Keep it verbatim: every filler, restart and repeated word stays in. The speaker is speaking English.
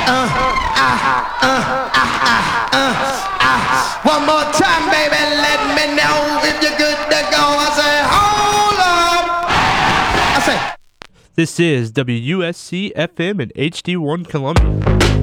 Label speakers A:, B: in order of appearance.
A: Uh, ah, uh, ah, ah, uh, ah. One more time, baby, let me know if you're good to go. I say, hold up. I say.
B: This is W U S C F M and H D one Columbia.